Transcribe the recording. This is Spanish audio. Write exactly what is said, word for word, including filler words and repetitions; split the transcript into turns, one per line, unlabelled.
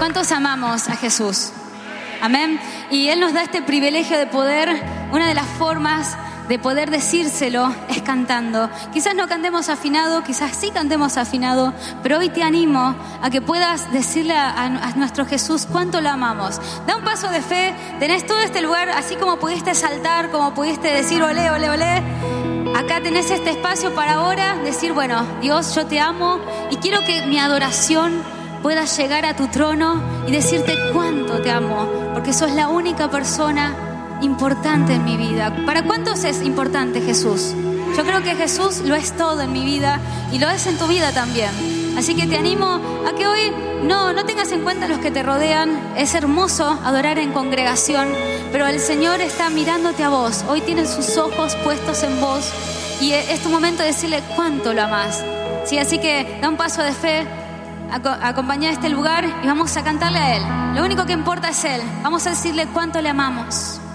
¿Cuántos amamos a Jesús? Amén. Y Él nos da este privilegio de poder, una de las formas de poder decírselo es cantando. Quizás no cantemos afinado, quizás sí cantemos afinado, pero hoy te animo a que puedas decirle a, a nuestro Jesús cuánto lo amamos. Da un paso de fe, tenés todo este lugar, así como pudiste saltar, como pudiste decir olé, olé, olé. Acá tenés este espacio para ahora decir, bueno, Dios, yo te amo y quiero que mi adoración pueda llegar a tu trono y decirte cuánto te amo, porque sos la única persona importante en mi vida. ¿Para cuántos es importante Jesús? Yo creo que Jesús lo es todo en mi vida y lo es en tu vida también. Así que te animo a que hoy no, no tengas en cuenta a los que te rodean. Es hermoso adorar en congregación, pero el Señor está mirándote a vos. Hoy tiene sus ojos puestos en vos y es tu momento de decirle cuánto lo amás. ¿Sí? Así que da un paso de fe, acompañá a este lugar y vamos a cantarle a Él. Lo único que importa es Él. Vamos a decirle cuánto le amamos.